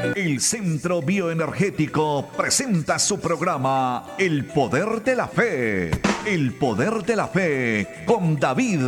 El Centro Bioenergético presenta su programa El Poder de la Fe. El Poder de la Fe con David,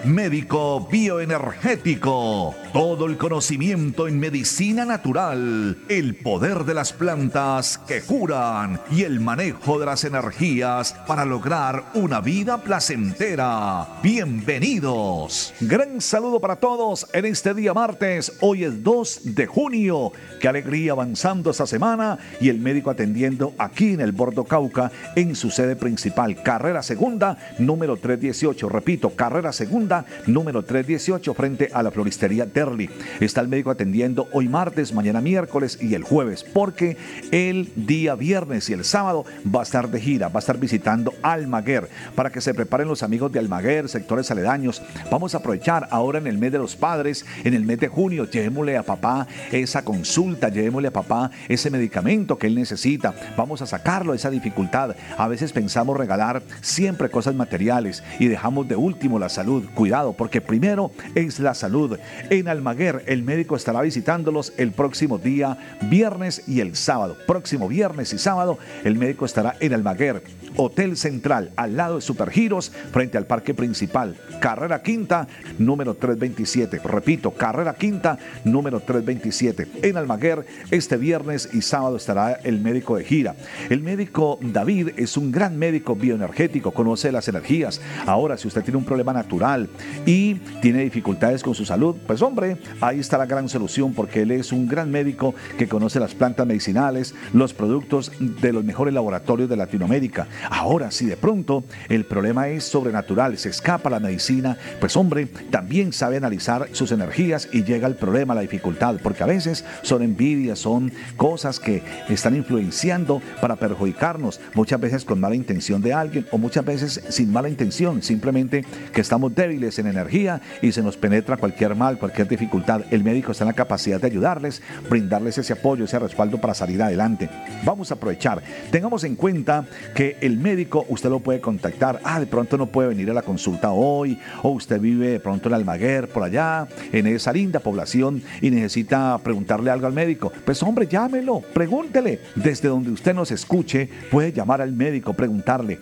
médico bioenergético. Todo el conocimiento en medicina natural, el poder de las plantas que curan y el manejo de las energías para lograr una vida placentera. Bienvenidos. Gran saludo para todos en este día martes. Hoy es 2 de junio. Qué alegría avanzando esta semana y el médico atendiendo aquí en el Bordo Cauca en su sede principal, carrera segunda, número 318. Repito, carrera segunda, número 318, frente a la floristería Derly. Está el médico atendiendo hoy martes, mañana miércoles y el jueves, porque el día viernes y el sábado va a estar de gira, va a estar visitando Almaguer, para que se preparen los amigos de Almaguer, sectores aledaños. Vamos a aprovechar ahora en el mes de los padres, en el mes de junio, llevémosle a papá esa consulta, llevémosle a papá ese medicamento que él necesita. Vamos a sacarlo de esa dificultad. A veces pensamos regalar siempre cosas materiales y dejamos de último la salud. Cuidado, porque primero es la salud. En Almaguer, el médico estará visitándolos el próximo día viernes y el sábado. Próximo viernes y sábado, el médico estará en Almaguer, Hotel Central, al lado de Supergiros, frente al parque principal, carrera quinta, número 327. Repito, carrera quinta, número 327. En Almaguer, este viernes y sábado estará el médico de gira. El médico David es un gran médico bioenergético, conoce las energías. Ahora, si usted tiene un problema natural y tiene dificultades con su salud, pues hombre, ahí está la gran solución, porque él es un gran médico que conoce las plantas medicinales, los productos de los mejores laboratorios de Latinoamérica. Ahora, si de pronto el problema es sobrenatural, se escapa la medicina, pues hombre, también sabe analizar sus energías y llega el problema, la dificultad, porque a veces son envidias, son cosas que están influenciando para perjudicarnos, muchas veces con mala intención de alguien o muchas veces sin mala intención, simplemente que estamos débiles en energía y se nos penetra cualquier mal, cualquier dificultad. El médico está en la capacidad de ayudarles, brindarles ese apoyo, ese respaldo para salir adelante. Vamos a aprovechar, tengamos en cuenta que el médico usted lo puede contactar. De pronto no puede venir a la consulta hoy, o usted vive de pronto en Almaguer, por allá, en esa linda población, y necesita preguntarle algo al médico. Pues hombre, llámelo, pregúntele. Desde donde usted nos escuche, puede llamar al médico, preguntarle.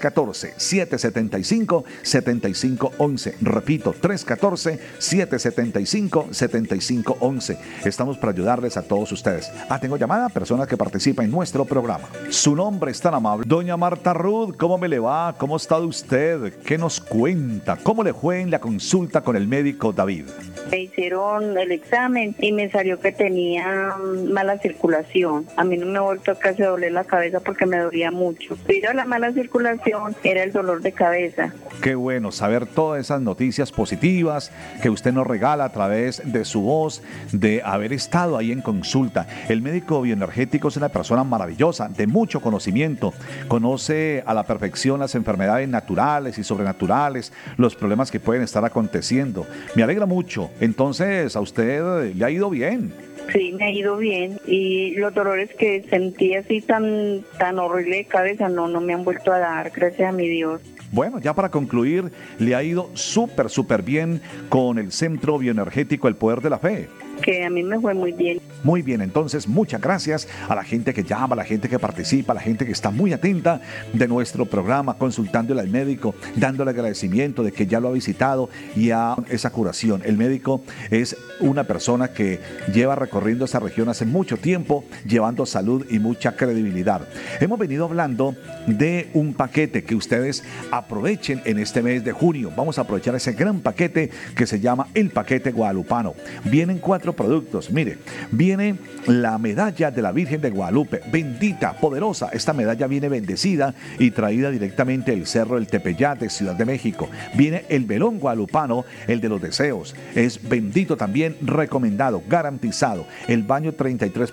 314-775-7511. Repito, 314-775-7511. Estamos para ayudarles a todos ustedes. Tengo llamada, personas que participan en nuestro programa. Su nombre es tan amable. Doña Marta Ruth, ¿cómo me le va? ¿Cómo está usted? ¿Qué nos cuenta? ¿Cómo le fue en la consulta con el médico David? Me hicieron el examen y me salió que tenía mala circulación. A mí no me ha vuelto casi a doler la cabeza porque me dolía mucho. Pero la mala circulación era el dolor de cabeza. Qué bueno saber todas esas noticias positivas que usted nos regala a través de su voz, de haber estado ahí en consulta. El médico bioenergético es una persona maravillosa, de mucho conocimiento. Conoce a la perfección las enfermedades naturales y sobrenaturales, los problemas que pueden estar aconteciendo. Me alegra mucho. Entonces, a usted le ha ido bien. Sí, me ha ido bien, y los dolores que sentí así tan horrible de cabeza no me han vuelto a dar, gracias a mi Dios. Bueno, ya para concluir, le ha ido súper bien con el Centro Bioenergético El Poder de la Fe. Que a mí me fue muy bien. Muy bien, entonces muchas gracias a la gente que llama, a la gente que participa, a la gente que está muy atenta de nuestro programa, consultándole al médico, dándole agradecimiento de que ya lo ha visitado y a esa curación. El médico es una persona que lleva recorriendo esa región hace mucho tiempo, llevando salud y mucha credibilidad. Hemos venido hablando de un paquete que ustedes aprovechen en este mes de junio. Vamos a aprovechar ese gran paquete que se llama el paquete guadalupano. Vienen 4 productos. Mire, viene la medalla de la Virgen de Guadalupe, bendita, poderosa. Esta medalla viene bendecida y traída directamente del Cerro del Tepeyat de Ciudad de México. Viene el velón guadalupano, el de los deseos. Es bendito también, recomendado, garantizado. El baño 33